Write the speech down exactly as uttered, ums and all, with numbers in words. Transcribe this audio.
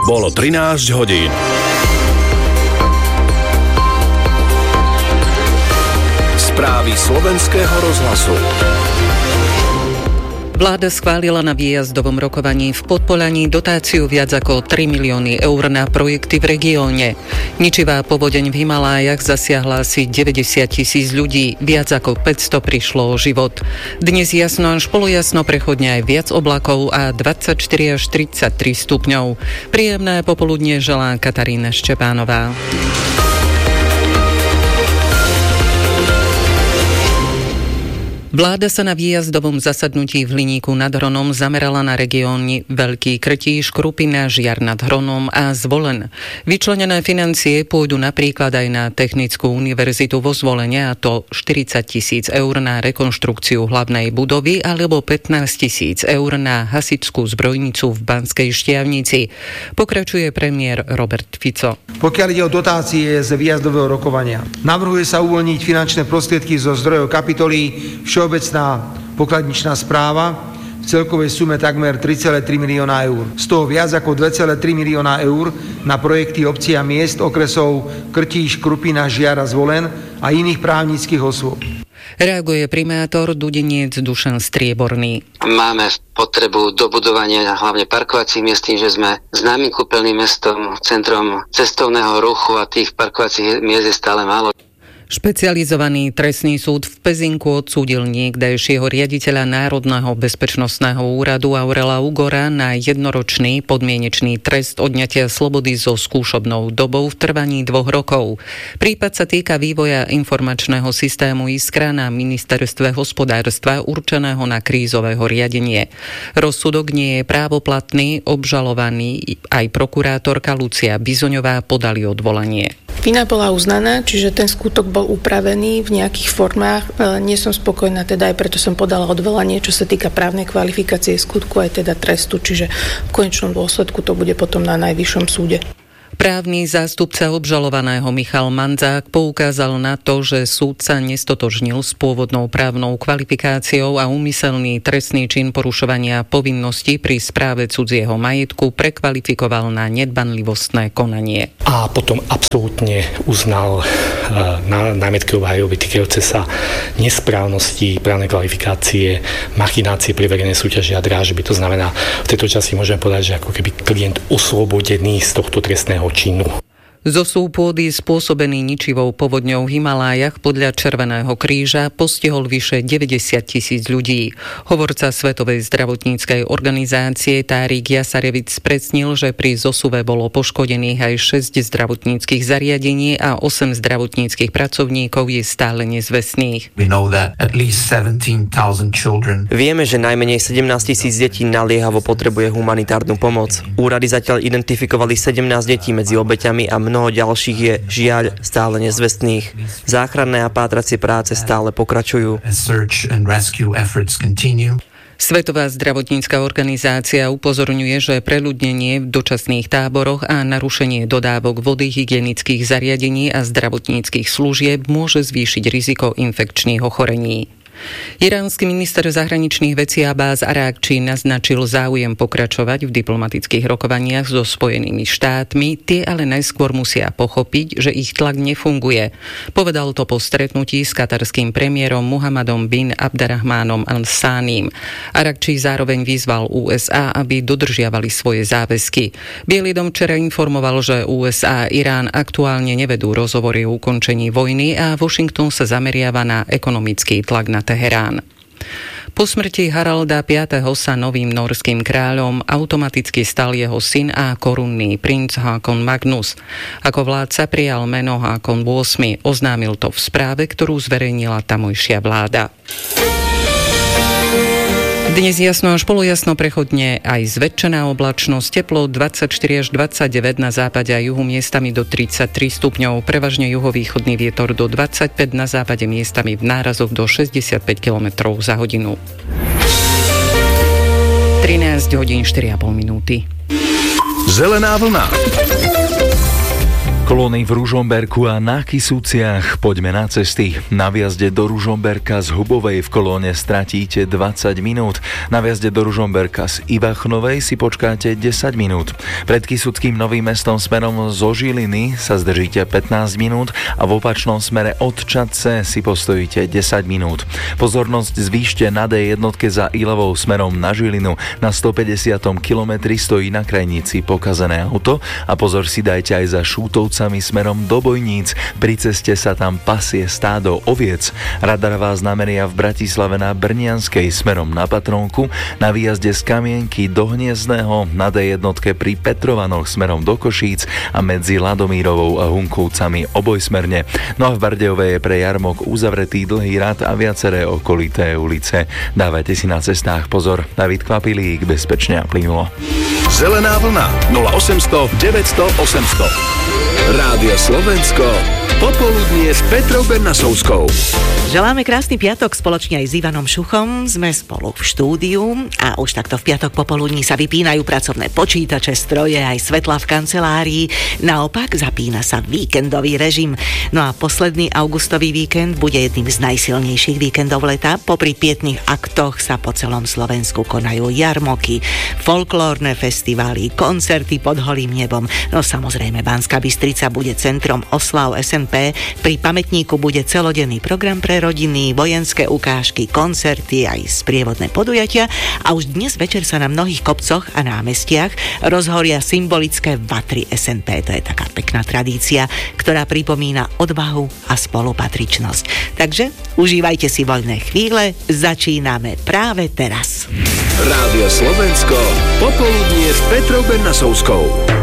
Bolo trinásť hodín. Správy slovenského rozhlasu. Vláda schválila na výjazdovom rokovaní v Podpolaní dotáciu viac ako tri milióny eur na projekty v regióne. Ničivá povodeň v Himalájach zasiahla asi deväťdesiat tisíc ľudí, viac ako päťsto prišlo o život. Dnes jasno až polojasno, prechodne aj viac oblakov a dvadsaťštyri až tridsaťtri stupňov. Príjemné popoludnie želá Katarína Štepánová. Vláda sa na výjazdovom zasadnutí v Hliníku nad Hronom zamerala na regióny Veľký Krtíš, Krupina, Žiar nad Hronom a Zvolen. Vyčlenené financie pôjdu napríklad aj na Technickú univerzitu vo Zvolene, a to štyridsať tisíc eur na rekonštrukciu hlavnej budovy alebo pätnásť tisíc eur na hasičskú zbrojnicu v Banskej Štiavnici. Pokračuje premiér Robert Fico. Pokiaľ ide o dotácie z výjazdového rokovania, navrhuje sa uvoľniť finančné prostriedky zo zdrojov kapitoly Všeobecná pokladničná správa v celkovej sume takmer tri celé tri milióna eur. Z toho viac ako dva celé tri milióna eur na projekty obcí a miest okresov Krtíš, Krupina, Žiar a Zvolen a iných právnických osôb. Reaguje primátor Dudeniec Dušan Strieborný. Máme potrebu dobudovania hlavne parkovacích miest, tým, že sme známym kúpeľným mestom, centrom cestovného ruchu a tých parkovacích miest je stále málo. Špecializovaný trestný súd v Pezinku odsúdil niekdajšieho riaditeľa Národného bezpečnostného úradu Aurela Ugora na jednoročný podmienečný trest odňatia slobody so skúšobnou dobou v trvaní dvoch rokov. Prípad sa týka vývoja informačného systému Iskra na ministerstve hospodárstva určeného na krízového riadenie. Rozsudok nie je právoplatný, obžalovaný aj prokurátorka Lucia Bizoňová podali odvolanie. Vina bola uznaná, čiže ten skutok bol upravený v nejakých formách. Nie som spokojná, teda aj preto som podala odvolanie, čo sa týka právnej kvalifikácie skutku aj teda trestu, čiže v konečnom dôsledku to bude potom na najvyššom súde. Právny zástupca obžalovaného Michal Manzák poukázal na to, že súd sa nestotožnil s pôvodnou právnou kvalifikáciou a úmyselný trestný čin porušovania povinností pri správe cudzieho majetku prekvalifikoval na nedbanlivostné konanie. A potom absolútne uznal na námietky obhajoby týkajúce sa nesprávnosti právnej kvalifikácie, machinácie pri verejnej súťaži a drážby. To znamená, v tejto časti môžeme povedať, že ako keby klient oslobodený z tohto trestného činu. Zosúv pôdy spôsobený ničivou povodňou v Himalájach podľa Červeného kríža postihol vyše deväťdesiat tisíc ľudí. Hovorca Svetovej zdravotníckej organizácie Tárik Jasarevic spresnil, že pri zosuve bolo poškodených aj šesť zdravotníckych zariadení a osem zdravotníckych pracovníkov je stále nezvestných. Vieme, že najmenej sedemnásť tisíc detí naliehavo potrebuje humanitárnu pomoc. Úrady zatiaľ identifikovali sedemnásť detí medzi obeťami a mnoho ďalších je, žiaľ, stále nezvestných. Záchranné a pátracie práce stále pokračujú. Svetová zdravotnícka organizácia upozorňuje, že preľudnenie v dočasných táboroch a narušenie dodávok vody, hygienických zariadení a zdravotníckych služieb môže zvýšiť riziko infekčných ochorení. Iránsky minister zahraničných vecí Abbás Arákči naznačil záujem pokračovať v diplomatických rokovaniach so Spojenými štátmi, tie ale najskôr musia pochopiť, že ich tlak nefunguje. Povedal to po stretnutí s katarským premiérom Muhammadom bin Abdarrahmanom Al-Sánim. Arákči zároveň vyzval ú es á, aby dodržiavali svoje záväzky. Bielý dom včera informoval, že ú es á a Irán aktuálne nevedú rozhovory o ukončení vojny a Washington sa zameriava na ekonomický tlak na Teherán. Po smrti Haralda piateho sa novým norským kráľom automaticky stal jeho syn a korunný princ Hákon Magnus. Ako vládca prijal meno Hákon ôsmy. Oznámil to v správe, ktorú zverejnila tamojšia vláda. Dnes jasno až polojasno, prechodne aj zväčšená oblačnosť, teplo dvadsaťštyri až dvadsaťdeväť, na západe a juhu miestami do tridsaťtri stupňov, prevažne juhovýchodný vietor do dvadsaťpäť, na západe miestami v nárazoch do šesťdesiatpäť kilometrov za hodinu. trinásť hodín štyri a pol minúty. Zelená vlna. Kolóny v Ružomberku a na Kisúciach. Poďme na cesty. Na vjazde do Ružomberka z Hubovej v Kolóne stratíte dvadsať minút. Na vjazde do Ružomberka z Ivachnovej si počkáte desať minút. Pred Kisúckým Novým Mestom smerom zo Žiliny sa zdržíte pätnásť minút a v opačnom smere od Čadce si postojíte desať minút. Pozornosť zvýšte na dé jednotke za Ilovou smerom na Žilinu. Na stopäťdesiatom kilometri stojí na krajnici pokazené auto a pozor si dajte aj za Šútovca smerom do Bojníc. Pri ceste sa tam pasie stádo oviec. Radar vás nameria v Bratislave na Brnianskej smerom na Patrónku, na výjazde z Kamienky do Hniezdného, na dé jednotke pri Petrovanoch smerom do Košíc a medzi Ladomírovou a Hunkovcami obojsmerne. No a v Bardejove je pre jarmok uzavretý dlhý rad a viaceré okolité ulice. Dávajte si na cestách pozor. David Kvapilík, bezpečne a plynulo. Zelená vlna nula osemsto deväťsto osemsto. Rádio Slovensko. Popoludnie s Petrou Bernasovskou. Želáme krásny piatok spoločne aj s Ivanom Šuchom. Sme spolu v štúdiu a už takto v piatok popoludní sa vypínajú pracovné počítače, stroje aj svetlá v kancelárii. Naopak zapína sa víkendový režim. No a posledný augustový víkend bude jedným z najsilnejších víkendov leta. Popri pietných aktoch sa po celom Slovensku konajú jarmoky, folklórne festivály, koncerty pod holým nebom. No samozrejme Banská Bystrica bude centrom oslav es en pé. Pri pamätníku bude celodenný program pre rodiny, vojenské ukážky, koncerty aj sprievodné podujatia a už dnes večer sa na mnohých kopcoch a námestiach rozhoria symbolické vatry es en pé. To je taká pekná tradícia, ktorá pripomína odvahu a spolupatričnosť. Takže užívajte si voľné chvíle, začíname práve teraz. Rádio Slovensko, popoludnie s Petrou Bernasovskou.